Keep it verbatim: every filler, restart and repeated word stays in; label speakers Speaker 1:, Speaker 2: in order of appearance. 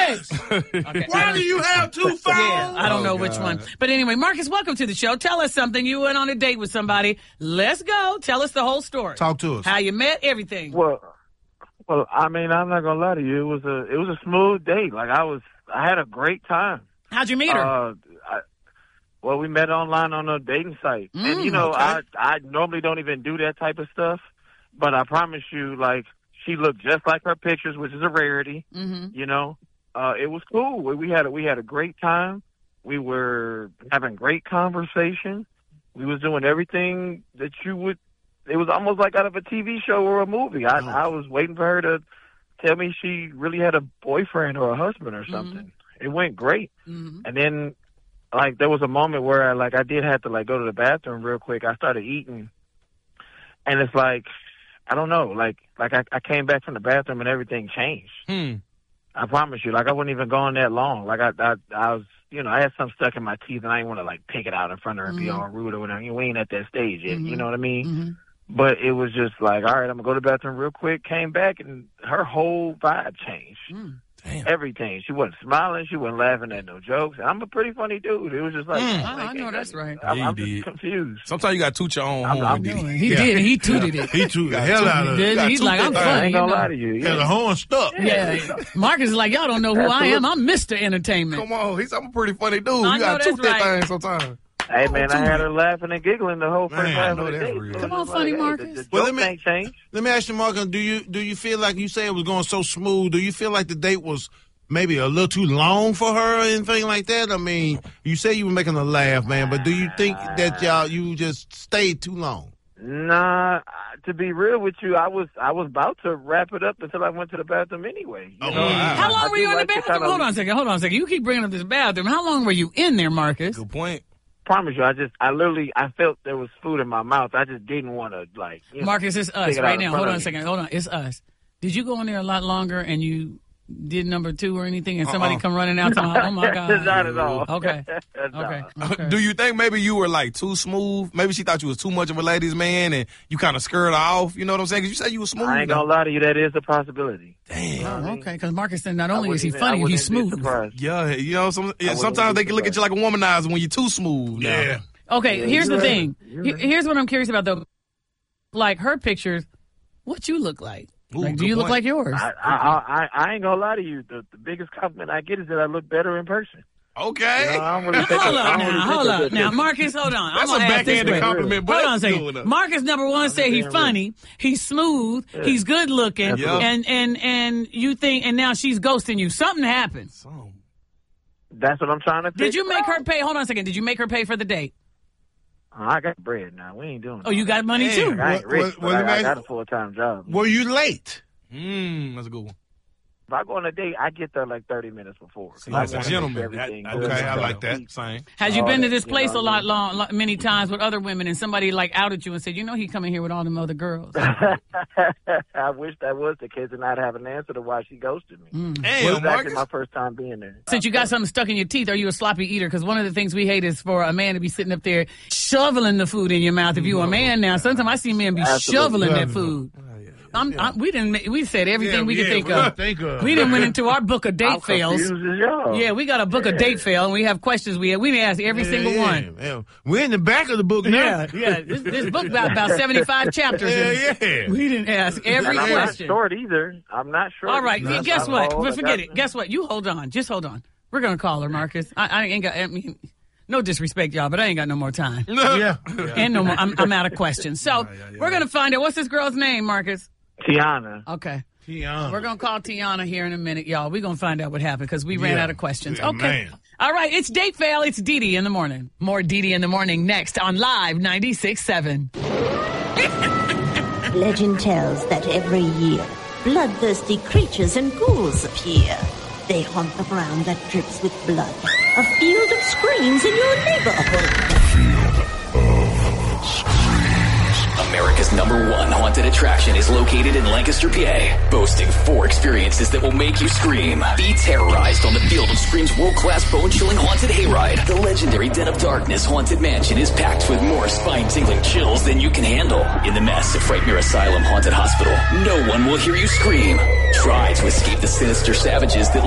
Speaker 1: Yes.
Speaker 2: Okay.
Speaker 1: Why do you have two phones?
Speaker 2: Yeah, I don't
Speaker 3: Oh,
Speaker 2: know which
Speaker 3: God.
Speaker 2: one. But anyway, Marcus, welcome to the show. Tell us something. You went on a date with somebody. Let's go. Tell us the whole story.
Speaker 3: Talk to us.
Speaker 2: How you met, everything.
Speaker 4: Well, well, I mean, I'm not gonna lie to you. It was a, it was a smooth date. Like I was, I had a great time.
Speaker 2: How'd you meet her?
Speaker 4: Uh, I, well, we met online on a dating site,
Speaker 2: Mm,
Speaker 4: and you know,
Speaker 3: okay.
Speaker 4: I, I normally don't even do that type of stuff, but I promise you, like, she looked just like her pictures, which is a rarity.
Speaker 2: Mm-hmm.
Speaker 4: You know, uh, it was cool. We, we had a, we had a great time. We were having great conversation. We was doing everything that you would. It was almost like out of a T V show or a movie. I, I was waiting for her to tell me she really had a boyfriend or a husband or something. Mm-hmm. It went great.
Speaker 2: Mm-hmm.
Speaker 4: And then, like, there was a moment where, I, like, I did have to, like, go to the bathroom real quick. I started eating, and it's like, I don't know, like, like I, I came back from the bathroom and everything changed.
Speaker 3: Hmm.
Speaker 4: I promise you, like, I wasn't even gone that long. Like, I, I, I was, you know, I had something stuck in my teeth, and I didn't want to, like, pick it out in front of her and
Speaker 2: Mm-hmm.
Speaker 4: be all rude or whatever. We ain't at that stage yet,
Speaker 2: Mm-hmm.
Speaker 4: you know what I mean?
Speaker 2: Mm-hmm.
Speaker 4: But it was just like, all right, I'm going to go to the bathroom real quick. Came back, and her whole vibe changed.
Speaker 2: Mm.
Speaker 3: Damn.
Speaker 4: Everything. She wasn't smiling. She wasn't laughing at no jokes. And I'm a pretty funny dude. It was just like,
Speaker 3: Mm.
Speaker 4: oh,
Speaker 2: I know that's right.
Speaker 4: I'm,
Speaker 3: Yeah,
Speaker 4: I'm
Speaker 3: you
Speaker 4: just
Speaker 3: did.
Speaker 4: confused.
Speaker 3: Sometimes you got to toot your own
Speaker 4: I'm-
Speaker 3: horn.
Speaker 4: I'm-
Speaker 3: Diddy.
Speaker 2: He
Speaker 1: Yeah.
Speaker 2: did. He tooted it.
Speaker 1: He threw the hell out of
Speaker 2: He
Speaker 1: it.
Speaker 2: did. He's
Speaker 3: toot
Speaker 2: like,
Speaker 3: that
Speaker 2: I'm
Speaker 3: thing.
Speaker 4: I
Speaker 2: funny.
Speaker 4: ain't
Speaker 2: You
Speaker 4: gonna
Speaker 2: know?
Speaker 4: lie to you.
Speaker 1: Had the
Speaker 4: Yeah.
Speaker 1: horn stuck.
Speaker 2: Yeah. Marcus is like, y'all don't know who I am. I'm Mister Entertainment.
Speaker 3: Come on, he's I'm a pretty funny dude.
Speaker 2: I
Speaker 3: You
Speaker 2: know
Speaker 3: got to toot
Speaker 2: that's
Speaker 3: that
Speaker 2: right.
Speaker 3: thing sometimes.
Speaker 4: Hey, man, I had her laughing and giggling the whole first
Speaker 1: Man,
Speaker 4: half
Speaker 1: I
Speaker 4: of
Speaker 3: know
Speaker 4: the
Speaker 3: that's
Speaker 4: day.
Speaker 3: real.
Speaker 4: So
Speaker 2: Come
Speaker 4: it
Speaker 2: on,
Speaker 4: was
Speaker 2: funny
Speaker 4: like, hey,
Speaker 2: Marcus.
Speaker 4: The, the
Speaker 3: Well,
Speaker 4: joke
Speaker 3: let me-
Speaker 4: ain't changed.
Speaker 3: Let me ask you, Marcus, do you do you feel like you say it was going so smooth? Do you feel like the date was maybe a little too long for her or anything like that? I mean, you say you were making her laugh, man, but do you think that y'all you just stayed too long?
Speaker 4: Nah, to be real with you, I was I was about to wrap it up until I went to the bathroom anyway. You
Speaker 3: Oh,
Speaker 4: know?
Speaker 3: wow.
Speaker 2: How long
Speaker 4: I
Speaker 2: were
Speaker 4: do
Speaker 2: you in the
Speaker 4: like to
Speaker 2: bathroom?
Speaker 4: kinda-
Speaker 2: Hold on a second. Hold on a second. You keep bringing up this bathroom. How long were you in there, Marcus?
Speaker 3: Good point.
Speaker 4: Promise you, I just, I literally, I felt there was food in my mouth. I just didn't want to, like, you know,
Speaker 2: Marcus, it's us
Speaker 4: take it out
Speaker 2: right
Speaker 4: in
Speaker 2: now.
Speaker 4: front
Speaker 2: Hold
Speaker 4: of
Speaker 2: on a
Speaker 4: me.
Speaker 2: second. Hold on. It's us. Did you go in there a lot longer and you did number two or anything and somebody
Speaker 3: Uh-uh.
Speaker 2: come running out to oh my God.
Speaker 4: Not at all.
Speaker 2: Okay.
Speaker 4: Nah.
Speaker 2: Okay. okay.
Speaker 3: Do you think maybe you were like too smooth? Maybe she thought you was too much of a ladies' man and you kind of scared her off. You know what I'm saying? Because you said you were smooth.
Speaker 4: I ain't gonna lie to you, that is a possibility.
Speaker 3: Damn.
Speaker 2: Oh, okay. Because Marcus said not
Speaker 4: I
Speaker 2: only is he
Speaker 4: wouldn't even- I
Speaker 2: funny,
Speaker 4: wouldn't
Speaker 2: he's
Speaker 4: even be
Speaker 2: smooth.
Speaker 4: surprised.
Speaker 3: Yeah, you know, some, yeah,
Speaker 4: wouldn't
Speaker 3: sometimes
Speaker 4: be
Speaker 3: they can look at you like a womanizer when you're too smooth. now.
Speaker 1: Yeah.
Speaker 2: Okay,
Speaker 4: Yeah,
Speaker 2: here's the
Speaker 4: you're
Speaker 2: thing.
Speaker 4: right. You're
Speaker 2: He-
Speaker 4: right.
Speaker 2: Here's what I'm curious about though. Like her pictures, what you look like?
Speaker 3: Ooh,
Speaker 2: Like, do
Speaker 3: good
Speaker 2: you look
Speaker 3: point.
Speaker 2: like yours?
Speaker 4: I, I, I, I ain't gonna lie to you. The, the biggest compliment I get is that I look better in person.
Speaker 3: Okay.
Speaker 4: You know, I don't really
Speaker 2: Now,
Speaker 4: think
Speaker 2: hold
Speaker 4: I
Speaker 2: up
Speaker 4: don't
Speaker 2: now,
Speaker 4: really think
Speaker 2: hold
Speaker 4: of
Speaker 2: up
Speaker 4: that
Speaker 2: now,
Speaker 4: picture.
Speaker 2: Marcus. Hold on.
Speaker 3: That's
Speaker 2: I'm gonna
Speaker 3: a
Speaker 2: ask this
Speaker 3: backhanded
Speaker 2: way.
Speaker 3: compliment, but
Speaker 2: Hold on a
Speaker 3: that's
Speaker 2: second.
Speaker 3: doing it.
Speaker 2: Marcus, number one, said he's
Speaker 4: being
Speaker 2: funny, he's smooth, he's good looking,
Speaker 3: Yeah.
Speaker 2: and and and you think, and now she's ghosting you. Something happened.
Speaker 3: So,
Speaker 4: That's what I'm trying to.
Speaker 2: Did
Speaker 4: figure
Speaker 2: you make her
Speaker 4: out.
Speaker 2: pay? Hold on a second. Did you make her pay for the date?
Speaker 4: Oh, I got bread now. We ain't doing.
Speaker 2: Oh, you got money
Speaker 3: Damn.
Speaker 2: too.
Speaker 4: I ain't
Speaker 1: Well,
Speaker 4: rich,
Speaker 1: well,
Speaker 4: but
Speaker 1: well, let me
Speaker 4: I, I
Speaker 1: ask-
Speaker 4: got a full time job.
Speaker 1: Were you late?
Speaker 3: mm, that's a good one.
Speaker 4: If I go on a date, I get there like thirty minutes before.
Speaker 3: See,
Speaker 4: I
Speaker 3: that's a
Speaker 4: wanna
Speaker 3: gentleman.
Speaker 4: make everything
Speaker 3: That-
Speaker 4: good
Speaker 3: okay,
Speaker 4: and
Speaker 3: I
Speaker 4: done.
Speaker 3: like that. Same.
Speaker 2: Has you
Speaker 4: Oh,
Speaker 2: been to
Speaker 4: that-
Speaker 2: this
Speaker 4: you
Speaker 2: place
Speaker 4: know
Speaker 2: a
Speaker 4: what I
Speaker 2: lot,
Speaker 4: mean?
Speaker 2: long, many times with other women, and somebody like outed you and said, you know, he coming here with all them other girls.
Speaker 4: I wish that was the case and I'd have an answer to why she ghosted me.
Speaker 2: Mm.
Speaker 4: It
Speaker 3: Damn,
Speaker 4: was actually
Speaker 3: Marcus.
Speaker 4: my first time being there.
Speaker 2: Since you got something stuck in your teeth, are you a sloppy eater? Because one of the things we hate is for a man to be sitting up there shoveling the food in your mouth. If you're a man now, sometimes I see men be
Speaker 4: Absolutely.
Speaker 2: shoveling that
Speaker 1: Yeah.
Speaker 2: food. I'm, I'm, we didn't. ma- We said everything
Speaker 1: Yeah,
Speaker 2: we could
Speaker 1: yeah,
Speaker 2: think
Speaker 1: we
Speaker 2: of.
Speaker 1: could think of.
Speaker 2: We didn't went into our book of date
Speaker 4: I'm
Speaker 2: fails.
Speaker 4: confused as y'all.
Speaker 2: Yeah, we got a book of date fail, and we have questions. We we didn't ask every
Speaker 1: Yeah,
Speaker 2: single
Speaker 1: yeah,
Speaker 2: one.
Speaker 1: yeah. We're in the back of the book now.
Speaker 2: Yeah, yeah. This, this book about about seventy-five chapters.
Speaker 1: Yeah,
Speaker 2: and
Speaker 1: yeah.
Speaker 2: We didn't ask every
Speaker 4: And I'm not
Speaker 2: question.
Speaker 4: short either. I'm not short.
Speaker 2: All right,
Speaker 4: either.
Speaker 2: guess
Speaker 4: I'm
Speaker 2: what?
Speaker 4: old.
Speaker 2: But
Speaker 4: I
Speaker 2: forget
Speaker 4: got-
Speaker 2: it. Guess what? You hold on. Just hold on. We're gonna call her, Marcus. I, I ain't got. I mean, no disrespect, y'all, but I ain't got no more time.
Speaker 1: Yeah.
Speaker 2: And no more. I'm, I'm out of questions. So we're gonna find out what's this girl's name, Marcus.
Speaker 4: Tiana.
Speaker 2: Okay.
Speaker 1: Tiana.
Speaker 2: We're going to call Tiana here in a minute, y'all. We're going to find out what happened because we ran
Speaker 1: Yeah.
Speaker 2: out of questions.
Speaker 1: Yeah,
Speaker 2: Okay.
Speaker 1: man.
Speaker 2: All right. It's Date Fail. It's Dee Dee in the morning. More Dee Dee in the morning next on Live ninety-six point seven.
Speaker 5: Legend tells that every year, bloodthirsty creatures and ghouls appear. They haunt the ground that drips with blood. A field of screams in your neighborhood.
Speaker 6: America's number one haunted attraction is located in Lancaster, P A, boasting four experiences that will make you scream. Be terrorized on the Field of Scream's world-class bone-chilling haunted hayride. The legendary Den of Darkness haunted mansion is packed with more spine-tingling chills than you can handle. In the massive Frightmare Asylum haunted hospital, no one will hear you scream. Try to escape the sinister savages that